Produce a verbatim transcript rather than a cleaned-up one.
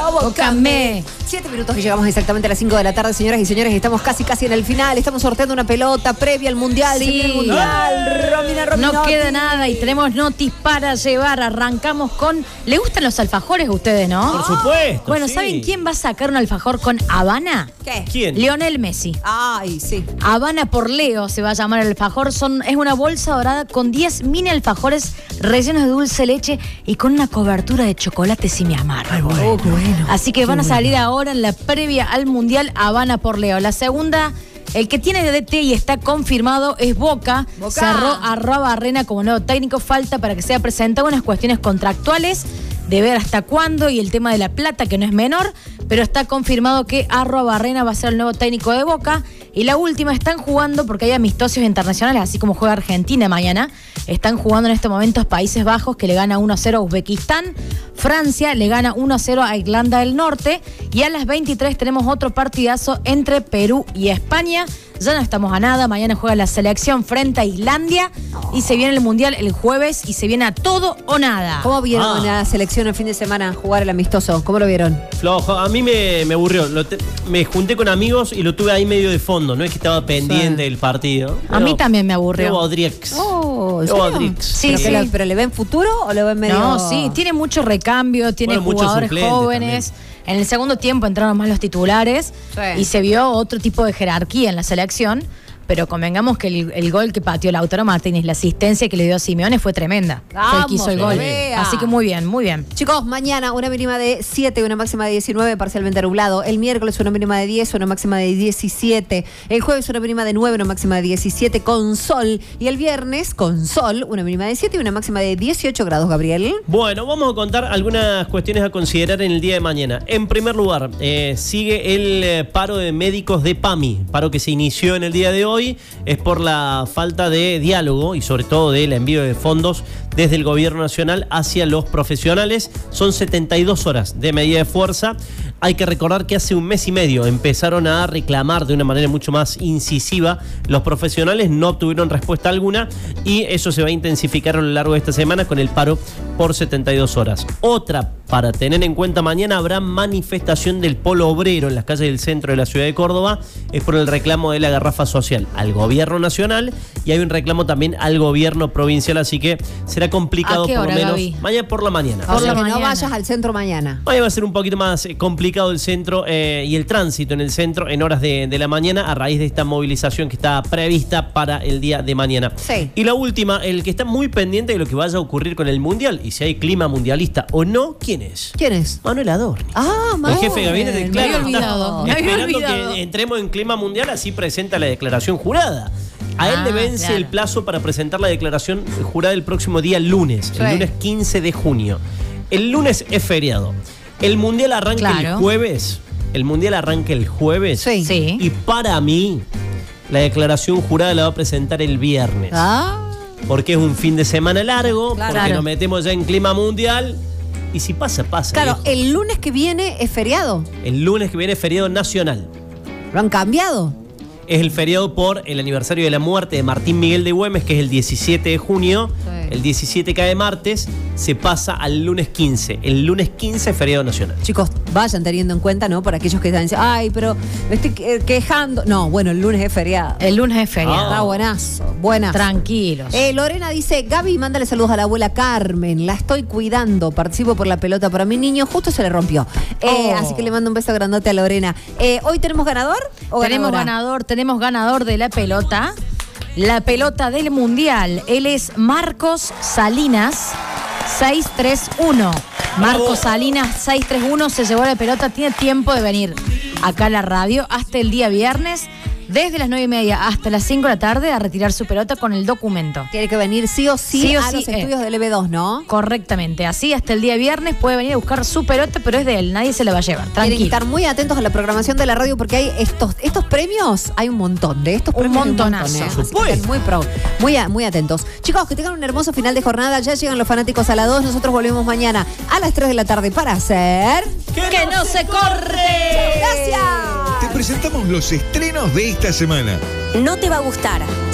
Bócame. Siete minutos y llegamos exactamente a las cinco de la tarde, señoras y señores. Estamos casi casi en el final. Estamos sorteando una pelota previa al Mundial. Sí. El mundial. Romina, Romina, No Romina. queda nada y tenemos notis para llevar. Arrancamos con... ¿Le gustan los alfajores a ustedes, no? Por supuesto. Bueno, sí. ¿saben quién va a sacar un alfajor con Habana? ¿Qué? ¿Quién? Lionel Messi. Ay, sí. Habana por Leo se va a llamar el alfajor. Son, es una bolsa dorada con diez mini alfajores rellenos de dulce de leche y con una cobertura de chocolate sin amargo. Ay, bueno. Oh, qué bueno. Así que van a salir ahora en la previa al Mundial Habana por Leo. La segunda, el que tiene de D T y está confirmado es Boca. Boca. Cerró a Arruabarrena como nuevo técnico. Falta para que sea presentado unas cuestiones contractuales de ver hasta cuándo y el tema de la plata, que no es menor, pero está confirmado que Arruabarrena va a ser el nuevo técnico de Boca. Y la última, están jugando, porque hay amistosos internacionales, así como juega Argentina mañana, están jugando en estos momentos Países Bajos, que le gana uno a cero a Uzbekistán, Francia le gana uno a cero a Irlanda del Norte, y a las veintitrés tenemos otro partidazo entre Perú y España. Ya no estamos a nada, mañana juega la selección frente a Islandia, y se viene el Mundial el jueves, y se viene a todo o nada. ¿Cómo vieron Ah. la selección el fin de semana jugar el amistoso? ¿Cómo lo vieron? Flojo, a mí me, me aburrió. Lo te- me junté con amigos y lo tuve ahí medio de fondo. No es que estaba pendiente del partido. A mí también me aburrió. Leo Odrix. Oh, ¿en Leo serio? Odrix. Sí, ¿Pero, sí. que lo- ¿Pero le ven futuro o lo ven medio...? No, sí, tiene mucho recambio, tiene Bueno, muchos jugadores suplentes jóvenes. En el segundo tiempo entraron más los titulares Sí. y se vio otro tipo de jerarquía en la selección, pero convengamos que el, el gol que pateó Lautaro Martínez, la asistencia que le dio a Simeone fue tremenda. Fue el que hizo el Vamos, gol. vea. Así que muy bien, muy bien. Chicos, mañana una mínima de siete, una máxima de diecinueve, parcialmente nublado. El miércoles una mínima de diez, una máxima de diecisiete. El jueves una mínima de nueve, una máxima de diecisiete con sol. Y el viernes con sol, una mínima de siete y una máxima de dieciocho grados, Gabriel. Bueno, vamos a contar algunas cuestiones a considerar en el día de mañana. En primer lugar, eh, sigue el eh, paro de médicos de PAMI, paro que se inició en el día de hoy. Es por la falta de diálogo y sobre todo del envío de fondos desde el gobierno nacional hacia los profesionales. Son setenta y dos horas de medida de fuerza. Hay que recordar que hace un mes y medio empezaron a reclamar de una manera mucho más incisiva. Los profesionales no obtuvieron respuesta alguna y eso se va a intensificar a lo largo de esta semana con el paro por setenta y dos horas. Otra para tener en cuenta: mañana habrá manifestación del polo obrero en las calles del centro de la ciudad de Córdoba. Es por el reclamo de la garrafa social al gobierno nacional y hay un reclamo también al gobierno provincial, así que será complicado ¿A qué por hora, lo menos Gaby? mañana por la mañana. O Por sea la que no mañana. vayas al centro mañana. Hoy va a ser un poquito más eh, complicado el centro eh, y el tránsito en el centro en horas de, de la mañana a raíz de esta movilización que está prevista para el día de mañana. Sí. Y la última, el que está muy pendiente de lo que vaya a ocurrir con el Mundial y si hay clima mundialista o no, ¿quién es? ¿Quién es? Manuel Adorni. Ah, El Manuel. jefe de gabinete, me claro, había está olvidado, me había esperando olvidado. que entremos en clima mundial, así presenta la declaración jurada. A él Ah, le vence claro. el plazo para presentar la declaración jurada el próximo día lunes, Sí. el lunes quince de junio. El lunes es feriado. El mundial arranca el Claro. jueves. El mundial arranca el jueves. Sí. Sí. Y para mí, la declaración jurada la va a presentar el viernes. Ah, Porque es un fin de semana largo, Claro. porque Claro. nos metemos ya en clima mundial. Y si pasa, pasa. claro, viejo. el lunes que viene es feriado. El lunes que viene es feriado nacional. ¿Lo han cambiado? Es el feriado por el aniversario de la muerte de Martín Miguel de Güemes, que es el diecisiete de junio. Sí. El diecisiete cae martes, se pasa al lunes quince. El lunes quince es feriado nacional. Chicos, vayan teniendo en cuenta, ¿no? Por aquellos que están diciendo, ay, pero me estoy que- quejando. No, bueno, el lunes es feriado. El lunes es feriado. Está buenazo, buenazo. Tranquilos. Eh, Lorena dice, Gaby, mándale saludos a la abuela Carmen, la estoy cuidando, participo por la pelota para mi niño, justo se le rompió. Eh, Oh. Así que le mando un beso grandote a Lorena. Eh, ¿Hoy tenemos ganador o Tenemos ganadora? ganador, tenemos ganador de la pelota. La pelota del Mundial. Él es Marcos Salinas, seis tres uno. Marcos Salinas, seis tres uno, se llevó la pelota. Tiene tiempo de venir acá a la radio hasta el día viernes, desde las nueve y media hasta las cinco de la tarde, a retirar su pelota con el documento. Tiene que venir sí o sí, Sí o a sí, los eh. estudios del E B dos, ¿no? Correctamente. Así hasta el día viernes puede venir a buscar su pelota, pero es de él. Nadie se la va a llevar. Tienen que Tranquilo. estar muy atentos a la programación de la radio porque hay estos, estos premios, hay un montón de estos Un premios. hay montonazo. montón, ¿eh? Por Así que estén muy, pro, muy, a- muy atentos. Chicos, que tengan un hermoso final de jornada. Ya llegan los fanáticos a la dos. Nosotros volvemos mañana a las tres de la tarde para hacer... ¡Que no se corre! ¡Gracias! Te presentamos los estrenos de esta semana. No te va a gustar.